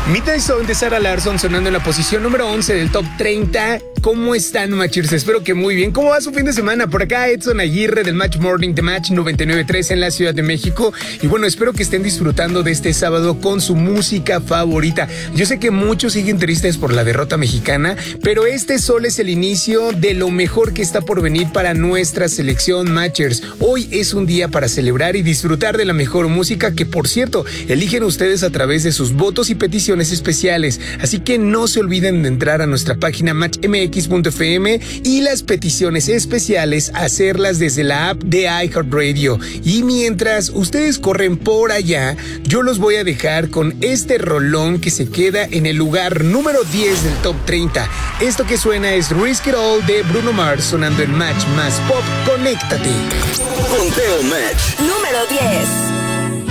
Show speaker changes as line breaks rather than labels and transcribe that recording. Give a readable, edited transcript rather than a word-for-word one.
Midnight Zone de Sarah Larsson sonando en la posición número 11 del Top 30. ¿Cómo están, Matchers? Espero que muy bien. ¿Cómo va su fin de semana? Por acá Edson Aguirre del Match Morning de Match 99.3 en la Ciudad de México. Y bueno, espero que estén disfrutando de este sábado con su música favorita. Yo sé que muchos siguen tristes por la derrota mexicana, pero este solo es el inicio de lo mejor que está por venir para nuestra selección, Matchers. Hoy es un día para celebrar y disfrutar de la mejor música que, por cierto, eligen ustedes a través de sus votos y peticiones especiales, así que no se olviden de entrar a nuestra página matchmx.fm y las peticiones especiales hacerlas desde la app de iHeartRadio. Y mientras ustedes corren por allá, yo los voy a dejar con este rolón que se queda en el lugar número 10 del Top 30. Esto que suena es Risk It All de Bruno Mars sonando en Match Más Pop. Conéctate.
Conteo Match
número 10.